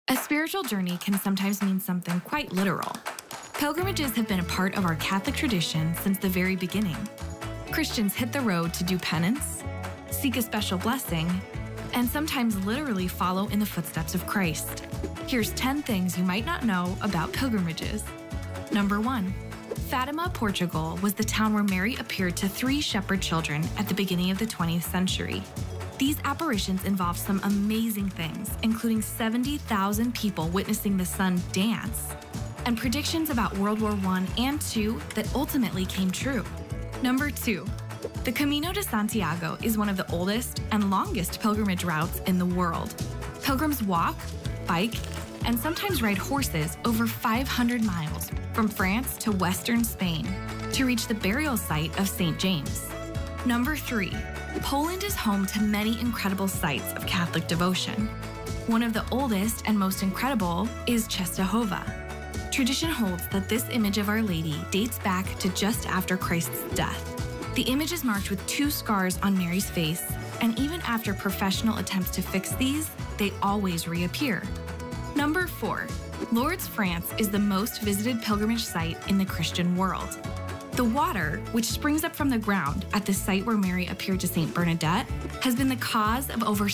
A spiritual journey can sometimes mean something quite literal. Pilgrimages have been a part of our Catholic tradition since the very beginning. Christians hit the road to do penance, seek a special blessing, and sometimes literally follow in the footsteps of Christ. Here's 10 things you might not know about pilgrimages. Number 1. Fatima, Portugal was the town where Mary appeared to 3 shepherd children at the beginning of the 20th century. These apparitions involved some amazing things, including 70,000 people witnessing the sun dance, and predictions about World War I and II that ultimately came true. Number 2. The Camino de Santiago is one of the oldest and longest pilgrimage routes in the world. Pilgrims walk, bike, and sometimes ride horses over 500 miles from France to western Spain to reach the burial site of St. James. Number 3. Poland is home to many incredible sites of Catholic devotion. One of the oldest and most incredible is Częstochowa. Tradition holds that this image of Our Lady dates back to just after Christ's death. The image is marked with 2 scars on Mary's face, and even after professional attempts to fix these, they always reappear. Number 4. Lourdes, France is the most visited pilgrimage site in the Christian world. The water, which springs up from the ground at the site where Mary appeared to St. Bernadette, has been the cause of over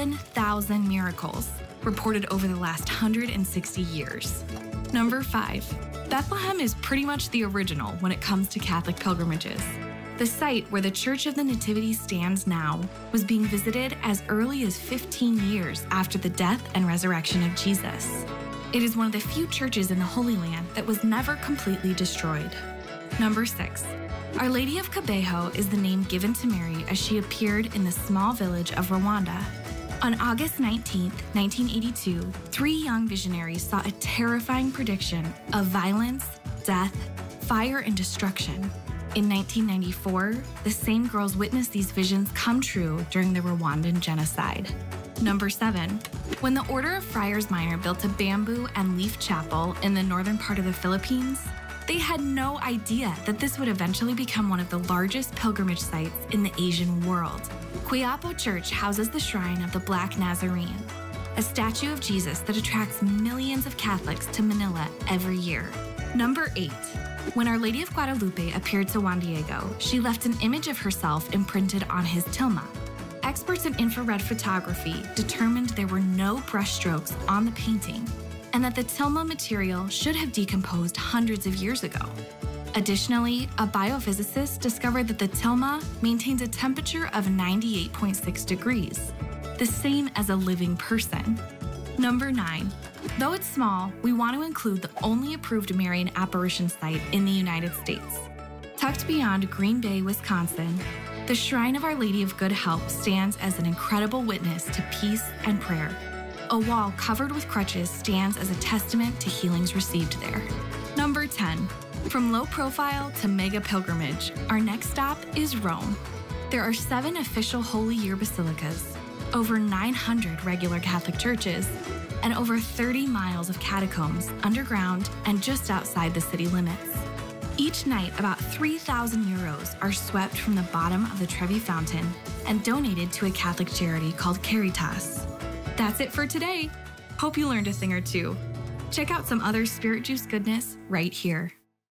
7,000 miracles reported over the last 160 years. Number 5. Bethlehem is pretty much the original when it comes to Catholic pilgrimages. The site where the Church of the Nativity stands now was being visited as early as 15 years after the death and resurrection of Jesus. It is one of the few churches in the Holy Land that was never completely destroyed. Number 6. Our Lady of Kibeho is the name given to Mary as she appeared in the small village of Rwanda. On August 19, 1982, 3 young visionaries saw a terrifying prediction of violence, death, fire, and destruction. In 1994, the same girls witnessed these visions come true during the Rwandan genocide. Number 7. When the Order of Friars Minor built a bamboo and leaf chapel in the northern part of the Philippines, they had no idea that this would eventually become one of the largest pilgrimage sites in the Asian world. Quiapo Church houses the shrine of the Black Nazarene, a statue of Jesus that attracts millions of Catholics to Manila every year. Number 8. When Our Lady of Guadalupe appeared to Juan Diego, she left an image of herself imprinted on his tilma. Experts in infrared photography determined there were no brushstrokes on the painting, and that the tilma material should have decomposed hundreds of years ago. Additionally, a biophysicist discovered that the tilma maintains a temperature of 98.6 degrees, the same as a living person. Number 9. Though it's small, we want to include the only approved Marian apparition site in the United States. Tucked beyond Green Bay, Wisconsin, the Shrine of Our Lady of Good Help stands as an incredible witness to peace and prayer. A wall covered with crutches stands as a testament to healings received there. Number 10. From low profile to mega pilgrimage, our next stop is Rome. There are 7 official Holy Year basilicas, over 900 regular Catholic churches, and over 30 miles of catacombs underground and just outside the city limits. Each night, about 3,000 euros are swept from the bottom of the Trevi Fountain and donated to a Catholic charity called Caritas. That's it for today. Hope you learned a thing or two. Check out some other Spirit Juice goodness right here.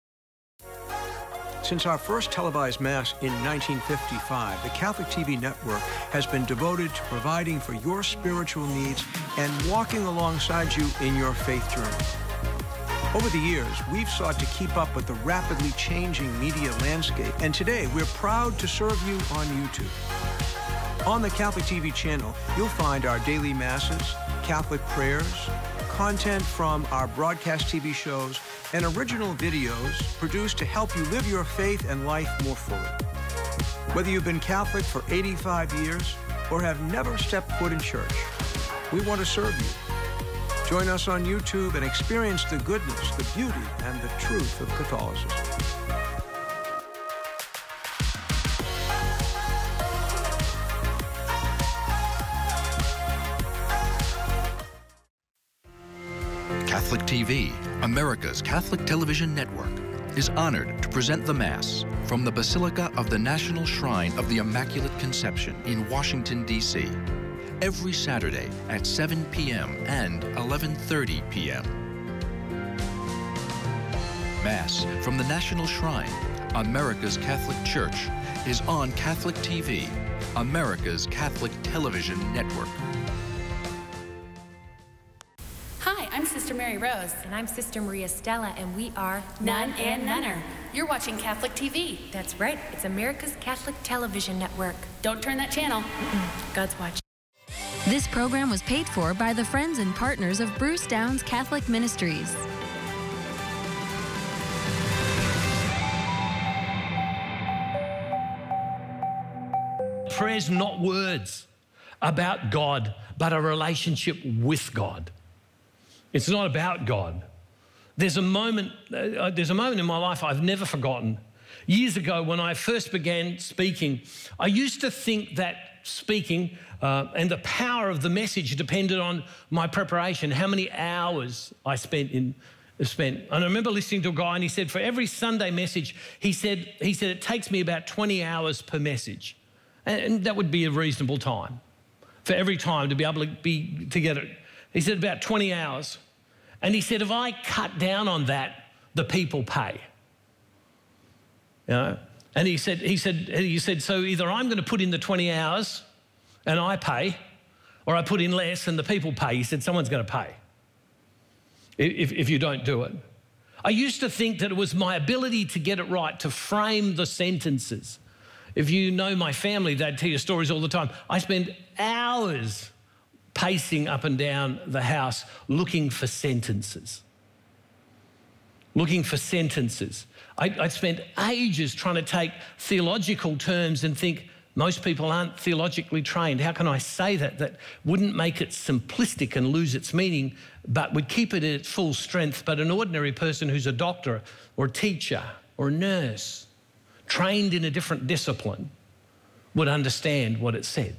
Since our first televised Mass in 1955, the Catholic TV network has been devoted to providing for your spiritual needs and walking alongside you in your faith journey. Over the years, we've sought to keep up with the rapidly changing media landscape, and today we're proud to serve you on YouTube. On the Catholic TV channel, you'll find our daily Masses, Catholic prayers, content from our broadcast TV shows, and original videos produced to help you live your faith and life more fully. Whether you've been Catholic for 85 years or have never stepped foot in church, we want to serve you. Join us on YouTube and experience the goodness, the beauty, and the truth of Catholicism. Catholic TV, America's Catholic television network, is honored to present the Mass from the Basilica of the National Shrine of the Immaculate Conception in Washington, D.C. every Saturday at 7 p.m. and 11:30 p.m. Mass from the National Shrine, America's Catholic Church, is on Catholic TV, America's Catholic Television Network. Hi, I'm Sister Mary Rose. And I'm Sister Maria Stella, and we are Nun and Nunner. You're watching Catholic TV. That's right. It's America's Catholic Television Network. Don't turn that channel. God's watching. This program was paid for by the friends and partners of Bruce Downs Catholic Ministries. Prayer's not words about God, but a relationship with God. It's not about God. There's a moment in my life I've never forgotten. Years ago, when I first began speaking, I used to think that speaking and the power of the message depended on my preparation, how many hours I spent. And I remember listening to a guy, and he said, for every Sunday message, he said it takes me about 20 hours per message. And that would be a reasonable time for every time to be able to get it. He said about 20 hours. And he said, if I cut down on that, the people pay. You know? And he said, so either I'm going to put in the 20 hours and I pay, or I put in less and the people pay. He said, someone's going to pay if you don't do it. I used to think that it was my ability to get it right, to frame the sentences. If you know my family, they'd tell you stories all the time. I spend hours pacing up and down the house looking for sentences. I spent ages trying to take theological terms and think, most people aren't theologically trained. How can I say that? That wouldn't make it simplistic and lose its meaning, but would keep it at its full strength. But an ordinary person who's a doctor or a teacher or a nurse, trained in a different discipline, would understand what it said.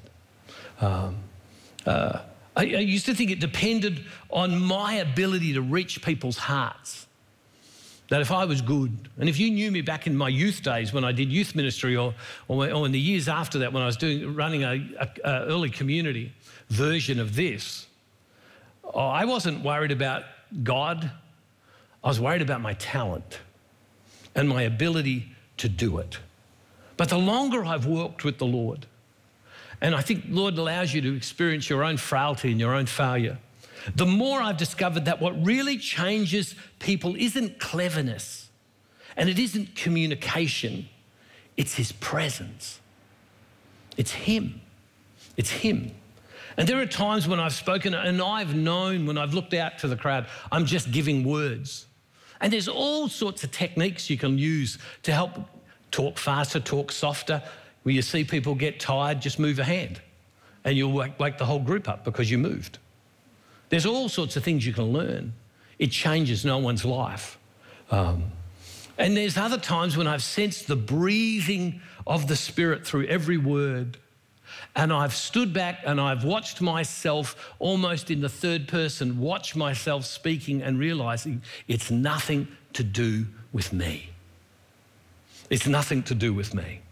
I used to think it depended on my ability to reach people's hearts. That if I was good, and if you knew me back in my youth days when I did youth ministry, or in the years after that when I was running a early community version of this, I wasn't worried about God. I was worried about my talent and my ability to do it. But the longer I've walked with the Lord, and I think the Lord allows you to experience your own frailty and your own failure, the more I've discovered that what really changes people isn't cleverness and it isn't communication, it's His presence. It's Him. It's Him. And there are times when I've spoken and I've known when I've looked out to the crowd, I'm just giving words. And there's all sorts of techniques you can use to help talk faster, talk softer. When you see people get tired, just move a hand and you'll wake the whole group up because you moved. There's all sorts of things you can learn. It changes no one's life. And there's other times when I've sensed the breathing of the Spirit through every word, and I've stood back and I've watched myself almost in the third person, watch myself speaking and realizing it's nothing to do with me. It's nothing to do with me.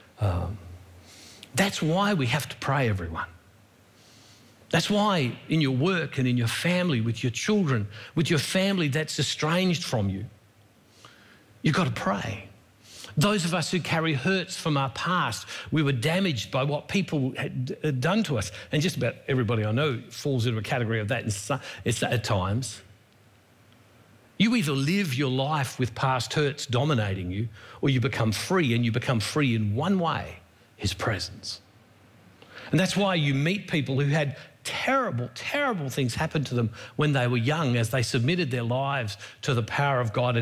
That's why we have to pray, everyone. That's why in your work and in your family, with your children, with your family that's estranged from you, you've got to pray. Those of us who carry hurts from our past, we were damaged by what people had done to us. And just about everybody I know falls into a category of that at times. You either live your life with past hurts dominating you, or you become free, and you become free in one way, His presence. And that's why you meet people who had terrible, terrible things happen to them when they were young as they submitted their lives to the power of God. And